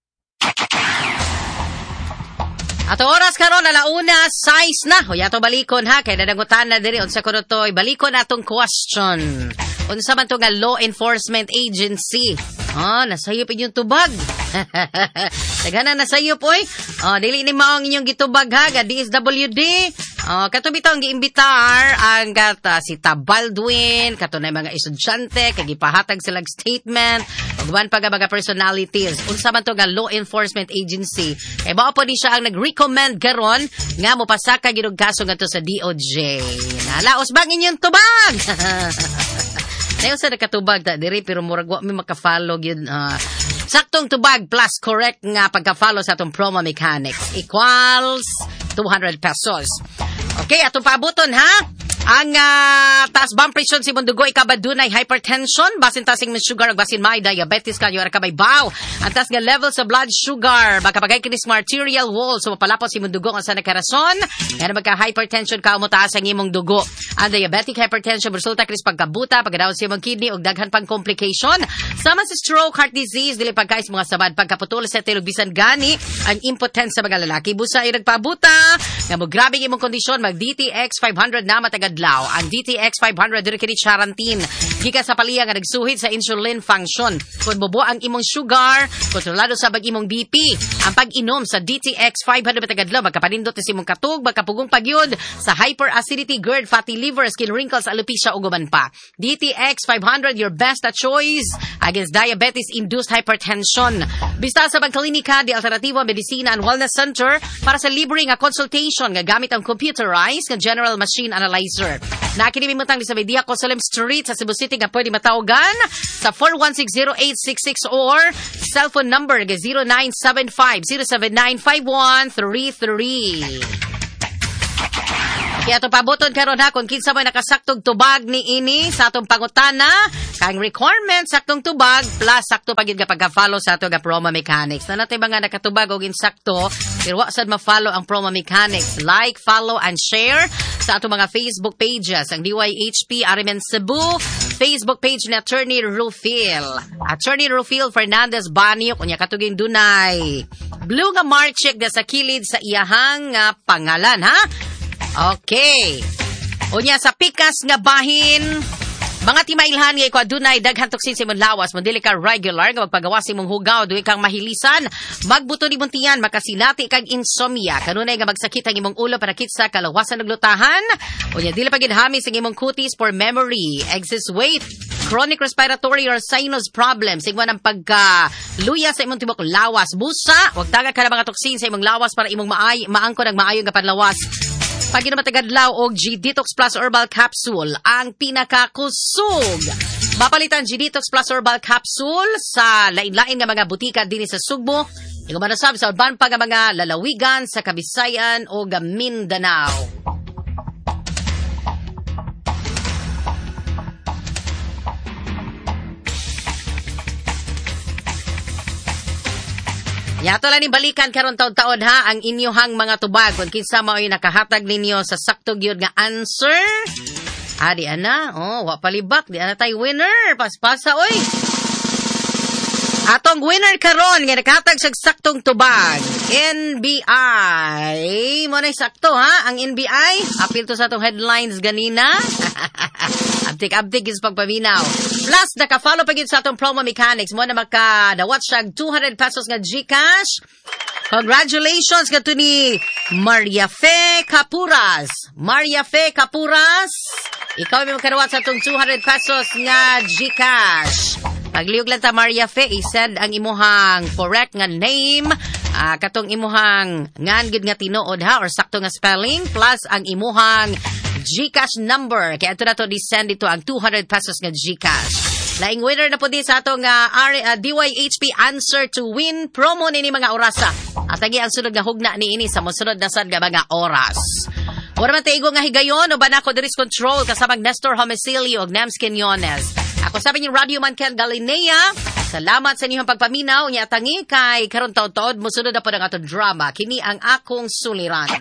[SPEAKER 4] Ato oras karon alauna size na. Hoy ato balikon ha kay nadangutan na diri unsa kuno toy balikon atong question. Unsa man to nga law enforcement agency? Ah, nasayop inyong tubag. Tagana nasayop oy. Ah, dili ni mao ang inyong gitubag ha, ga D S W D. Ah, kato bitaw ang giimbitar ang kata si Ta Baldwin, kato na mga estudyante kay gipahatag silang statement, ug pa nga mga personalities. Unsa man to nga law enforcement agency? Kay mao po di siya ang nag-recommend karon nga mopasaka gid og kaso ngadto sa D O J. Nalaos bang inyong tubag? Nayo sa nakatubag ta diri pero murag wa mi maka-follow gyud uh, saktong tubag plus correct nga pagka-follow sa atong promo mechanics equals two hundred pesos. Okay, atong paabuton ha. Ang uh, taas bang presyon si Mundugo ikabadunay hypertension, basin tasing ng sugar, basin may diabetes ka, yung ka may baw. Ang taas nga level sa blood sugar, makapagay kinis mga arterial wall, so mapalapos si Mundugo ang sa nakarason, yan magka-hypertension ka, umutaas ang imong dugo. Ang diabetic hypertension, resulta kinis pagkabuta, pagkadaw sa imong kidney, ug daghan pang complication. Sama sa stroke, heart disease, dili pagkais mga sabad, pagkaputol sa tilog bisan gani, ang impotence sa mga lalaki. Busa ay nagpabuta, nga mo grabe imong kondisyon, mag D T X five hundred na matagad ang D T X five hundred diri kini Charantin gikan sa paliya nga nagsuhid sa insulin function. Kung bubo ang imong sugar, kontrolado sa bag imong B P. Ang pag-inom sa D T X five hundred matagadlaw magkapanindot sa imong katug, magkapugong pagyud sa hyperacidity, GERD, fatty liver, skin wrinkles, alopecia ug uban pa. D T X five hundred your best choice against diabetes-induced hypertension. Bista sa pagklinika di Alternativo Medicina and Wellness Center para sa libre nga consultation nga gamit ang computerized nga general machine analyzer. Nakinimimutang sa Media Cosalem Street sa Cebu City nga pwede matawagan sa four one six zero eight six six or cellphone number nga zero nine seven five zero seven nine five one three three. Kaya ito pabuton karon ha kung kinsa may nakasaktog tubag ni ini sa atong pangutana Kang requirements, saktong tubag, plus sakto pagid ka pagka-follow sa ato nga Promo Mechanics. Na natin mga nakatubag o ginsakto, pero wasad ma-follow ang Promo Mechanics. Like, follow, and share sa ato mga Facebook pages. Ang D Y H P R M N Cebu, Facebook page ni Attorney Rufil. Attorney Rufil Fernandez Banyo, kunya katuging dunay. Blue nga mark check da sa kilid sa iyahang nga pangalan, ha? Okay. Unya sa pikas nga bahin, mga timailhan nga ikaw dunay daghan toksin sa imong lawas, mo dili ka regular nga magpagawas sa imong hugaw, duwi kang mahilisan, magbuto ni buntian, makasilati kag insomnia, kanunay nga magsakit ang imong ulo para kitsa kalawasan ug lutahan, unya dili pa gid hami sa imong kutis for memory, excess weight, chronic respiratory or sinus problems, sigwa ng pagka-luya sa imong tibok lawas, busa, wag dagat ka na mga toksin sa imong lawas para imong maay, maangkon ang maayong nga panlawas. Pag inumatagad-law og G-Detox Plus Herbal Capsule, ang pinakakusog. Mapalitan G-Detox Plus Herbal Capsule sa lain-lain nga mga butika din sa Sugbo. Ikaw manasab sa urban pa nga mga lalawigan sa Kabisayan o Mindanao. Yato lang ni balikan karon taon-taon ha ang inyohang mga tubag kung kinsa mao'y nakahatag ninyo sa sakto gyud nga answer. Ah, di ana. Oh, wa palibak, di ana tay winner. Paspasa oy. Atong winner karon nga nakahatag sa saktong tubag. N B I. Mo na sakto ha ang N B I. Apil to sa atong headlines ganina. Abtik-abtik is pagpaminaw. Plus, naka-follow pa sa atong Promo Mechanics. Mo na maka-dawat siya two hundred pesos nga Gcash. Congratulations nga to ni Maria Fe Capuras. Maria Fe Capuras. Ikaw may makadawat sa atong two hundred pesos nga Gcash. Pagliog lang ta Maria Fe, isend ang imuhang correct nga name, uh, katong imuhang ngan gid nga tinuod ha, or sakto nga spelling, plus ang imuhang Gcash number. Kaya ito na to, di-send ito ang two hundred pesos nga Gcash. Laing winner na po din sa atong uh, uh, D Y H P Answer to Win promo nini mga orasa. At lagi ang sunod nga hugna ni ini sa musunod na sad nga mga oras. Wala man taigo nga higayon, o ba na ako Diris Control, kasamang Nestor Homicilio og Nams Quinones. Ako sabi ni Radio Man Ken Galinea, salamat sa inyong pagpaminaw, niya tangi kay karon taon-taon, musunod na po ng atong drama, kini ang akong suliran.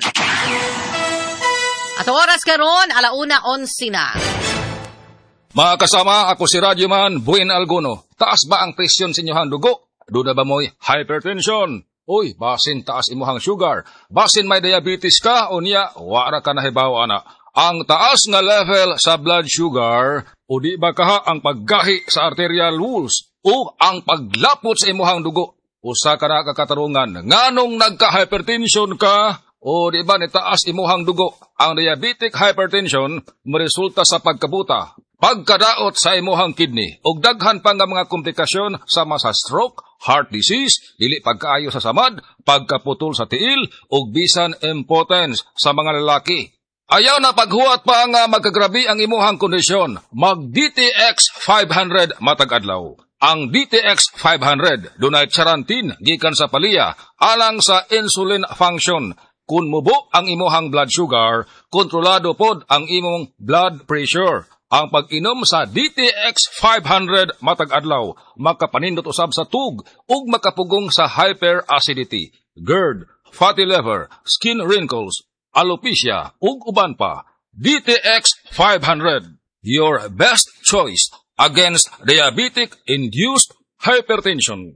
[SPEAKER 4] At oras karon, alauna onsi na.
[SPEAKER 1] Mga kasama, ako si Radio Man, Buen Alguno. Taas ba ang presyon sa inyong dugo? Doon na ba mo'y hypertension? Uy, basin taas imuhang sugar. Basin may diabetes ka, o niya, wara ka nahibaw, ana. Ang taas nga level sa blood sugar, o di ba kaha ang paggahi sa arterial walls, o ang paglapot sa imuhang dugo. Usa ka na kakatarungan, nganong nagka-hypertension ka, o di ba nitaas imuhang dugo. Ang diabetic hypertension, maresulta sa pagkabuta, pagkadaot sa imuhang kidney, ug daghan pa nga mga komplikasyon sama sa stroke, heart disease, dili pagkaayo sa samad, pagkaputol sa tiil, ug bisan impotence sa mga lalaki. Ayaw na paghuwat pa nga magkagrabi ang imuhang kondisyon, mag-D T X five hundred matag adlaw. Ang D T X five hundred dunay charantin gikan sa palya alang sa insulin function. Kung mubo ang imuhang blood sugar, kontrolado pod ang imong blood pressure. Ang pag-inom sa D T X five hundred matag adlaw makapanindot usab sa tug ug makapugong sa hyperacidity, GERD, fatty liver, skin wrinkles, alopecia ug uban pa. D T X five hundred, your best choice against diabetic-induced hypertension.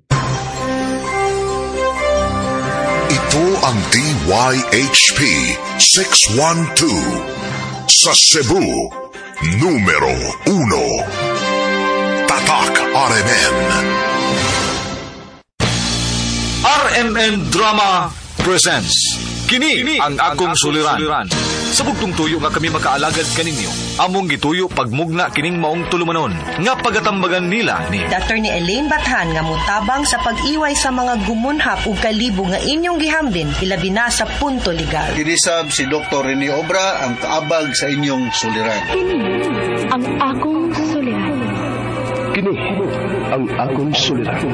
[SPEAKER 22] Ito ang D Y H P six one two sa Cebu, numero uno. Tatak R M N.
[SPEAKER 12] R M N Drama presents Kini, Kini ang akong suliran. suliran. Sa bugtong tuyo nga kami makaalagad kaninyo, among gituyo pagmugna kining maong tulumanon, nga pagatambagan nila ni
[SPEAKER 23] Doctor ni Elaine Bathan nga mutabang sa pag-iway sa mga gumunhap ug kalibo nga inyong gihambin, ilabi na sa punto legal.
[SPEAKER 24] Kinisab si Doktor Rene Obra ang kaabag sa inyong suliran.
[SPEAKER 25] Kini ang akong suliran.
[SPEAKER 26] Kini ang akong suliran.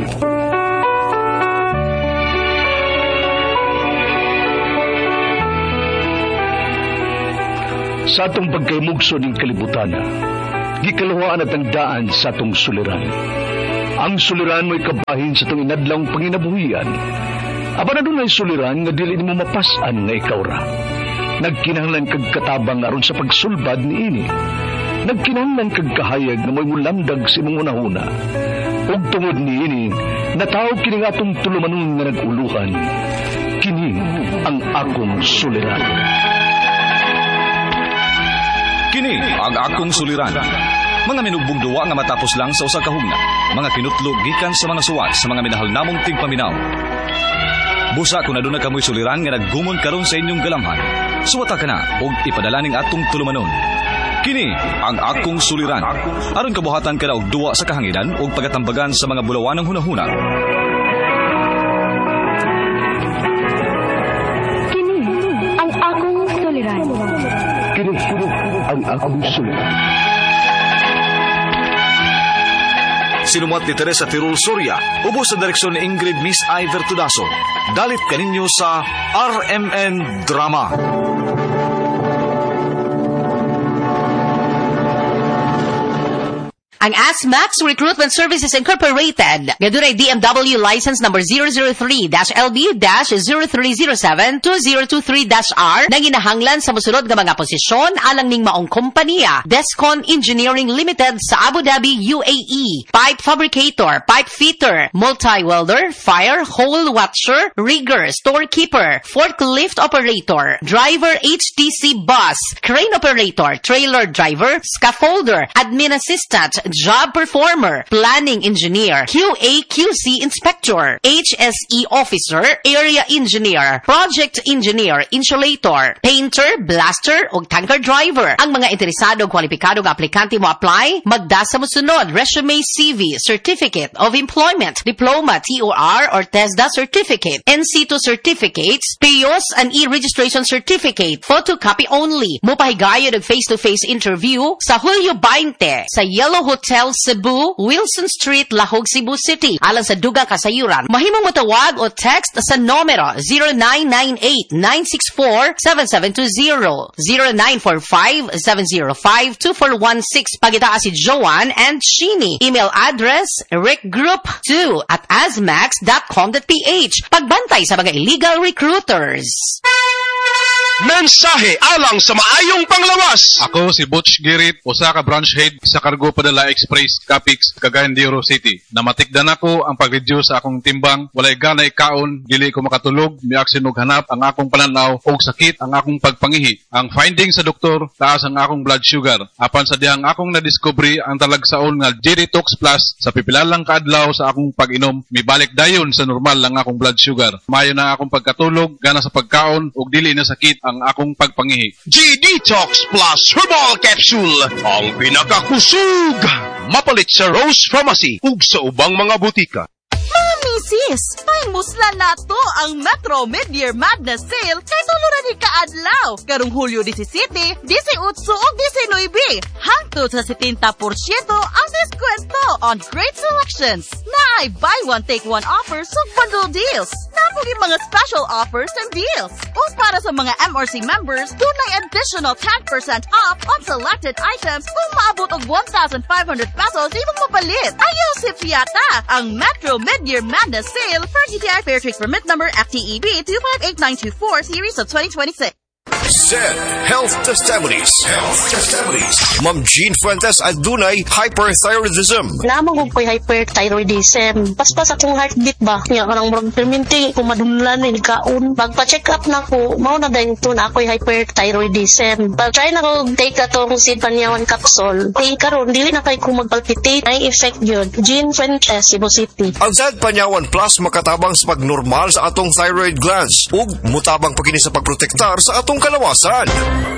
[SPEAKER 26] Sa atong pagkaymugso ng kalibutan, gikalawaan at tandaan sa atong suliran. Ang suliran mo'y kabahin sa itong inadlang panginabuhian. Aba na doon ay suliran nga dili mo mapasan nga ikaw ra. Nagkinahanglan kag katabang aron sa pagsulbad ni ini. Nagkinahanglan kag kahayag na mo'y mulamdag si mong unahuna. Ug tungod ni ini, natawag kini nga atong tulumanon nga nag-uluhan. Kini ang akong suliran.
[SPEAKER 8] Kini ang akong suliran. Mga minugbong duwa nga matapos lang sa usa ka hugna. Mga kinutlog gikan sa mga suwat sa mga minahal namong tigpaminaw. Busa kung aduna kamoy suliran nga naggumon karon sa inyong galamhan. Suwata ka na ug ipadala ning atong tulumanon. Kini ang akong suliran. Aron kabuhatan ka na og duwa sa kahanginan ug pagatambagan sa mga bulawanang hunahuna.
[SPEAKER 25] Kini ang akong suliran.
[SPEAKER 26] Kini ang akong suliran.
[SPEAKER 8] Sinumat ni Teresa Tirul Soria, ubos sa direksyon ni Ingrid Miss Iver Tudaso. Dalit kaninyo sa R M N Drama.
[SPEAKER 4] Ang ASMAX Recruitment Services Incorporated, gadunay D M W license number zero zero three L B zero three zero seven two zero two three R, nang inahanglan sa musunod nga mga posisyon alang ning maong kompanya: Descon Engineering Limited sa Abu Dhabi, U A E, pipe fabricator, pipe fitter, multi-welder, fire, hole watcher, rigger, storekeeper, forklift operator, driver H T C bus, crane operator, trailer driver, scaffolder, admin assistant, job performer, planning engineer, Q A Q C inspector, H S E officer, area engineer, project engineer, insulator, painter, blaster, ug tanker driver. Ang mga interesado ug kwalipikado nga aplikante mo apply, magda sa mosunod: resume, C V, certificate of employment, diploma, T O R or TESDA certificate, N C two certificates, P I O S and e-registration certificate, photocopy only. Mupahigayon og face-to-face interview sa Hulyo twenty sa Yellow Hotel Cebu, Wilson Street, Lahog, Cebu City. Alang sa dugang kasayuran, mahimong matawag o text sa numero zero nine nine eight nine six four seven seven two zero, zero nine four five seven zero five two four one six. Pagita si Joanne and Sheeny. Email address rickgroup two at asmax dot com dot p h. Pagbantay sa mga illegal recruiters.
[SPEAKER 9] Mensahe alang sa maayong panglawas. Ako si Butch Girit, usa ka branch head sa Cargo Padala Express, Capix, Cagayan de Oro City. Namatikdan ako ang pag-reduce sa akong timbang, walay ganay kaon, dili ko makatulog, miaksin og hanap ang akong pananaw og sakit ang akong pagpangihi. Ang finding sa doktor, taas ang akong blood sugar. Apan sa dihang akong nadiscovery ang talagsaon nga G-Detox Plus sa pipilalang kaadlaw sa akong pag-inom, mibalik dayon sa normal ang akong blood sugar. Mayo na akong pagkatulog, gana sa pagkaon ug dili na sakit ang akong pagpangihi. G-Detox Plus Herbal Capsule, ang pinakakusog, mapalit sa Rose Pharmacy ug sa ubang mga butika.
[SPEAKER 10] Mga misis, pahimuslan nato ang Metro Mid-Year Madness Sale kay tuluran ni kaadlaw karong Hulyo seventeen, eighteen ug nineteen. Hangtod sa seventy percent ang diskwento on great selections. Naay buy one take one offers ug bundle deals. Napugi mga special offers and deals. Ug para sa mga M R C members, dunay additional ten percent off on selected items kung maabot og one thousand five hundred pesos imong mapalit. Ayaw si Fiata ang Metro Mid-Year Madness Sale for G T I Fair Trade Permit Number F T E B two five eight nine two four Series of twenty twenty-six.
[SPEAKER 3] Z Health Testimonies. Health Testimonies. Ma'am Jean Fuentes adunay hyperthyroidism.
[SPEAKER 11] Namang ko'y hyperthyroidism. Paspas akong heartbeat ba? Nga kanang murag perminti kung madunlan ni kaon. Magpa-check up na ko, mao na dahil ito na ako'y hyperthyroidism. Pag-try na ko take atong Sid Panyawan capsule. Di karon dili na kay ko magpalpitate. Ay effect yun. Jean Fuentes, Cebu City.
[SPEAKER 3] Ang Z Panyawan Plus makatabang sa pagnormal sa atong thyroid glands ug mutabang pagkini sa pagprotektar sa atong kalawasan.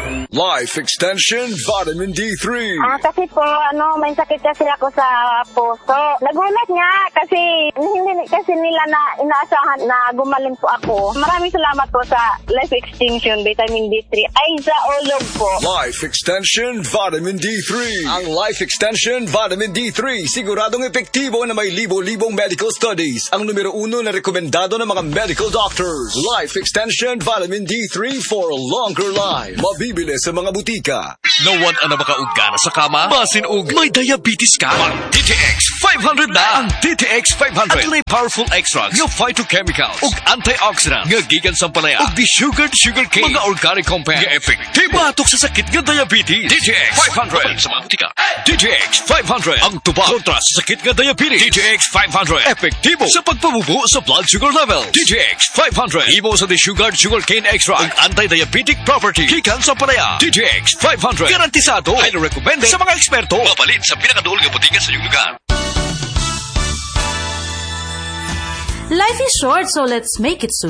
[SPEAKER 12] Life Extension Vitamin D three.
[SPEAKER 14] Ah, kasi po, ano, may sakit kasi ako sa puso. Nagulat nga kasi hindi kasi nila na inaasahan na gumaling po ako. Maraming salamat po sa Life Extension Vitamin D three. Ay, sa ulog po.
[SPEAKER 12] Life Extension Vitamin D three. Ang Life Extension Vitamin D three, siguradong epektibo na may libo-libong medical studies. Ang numero uno na rekomendado ng mga medical doctors. Life Extension Vitamin D three for a long Conquer Live. Mabibili sa mga butika.
[SPEAKER 2] Nawan ana makaugana sa kama? Basin ug may diabetes ka? Mag D T X five hundred na! Ang D T X five hundred adunay powerful extracts nga phytochemicals ug antioxidants nga gikan sa palaya ug di-sugared sugarcane mga organic compounds nga epektibo batok sa sakit nga diabetes. D T X five hundred sa mga butika. D T X five hundred ang tuba kontra sa sakit nga diabetes. D T X five hundred epektibo sa pagpabubo sa blood sugar level. D T X five hundred imo sa di-sugared sugarcane extract ug anti-diabetic property gikan sa palaya. D T X five hundred garantisado ay recommended sa mga eksperto. Mapalit sa pinakaduol nga butika sa iyong lugar.
[SPEAKER 5] Life is short, so let's make it sweet.